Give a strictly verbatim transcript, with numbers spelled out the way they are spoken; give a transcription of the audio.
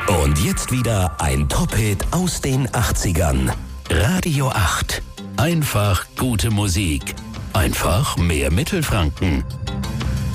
Und jetzt wieder ein Top-Hit aus den achtzigern. Radio acht. Einfach gute Musik. Einfach mehr Mittelfranken.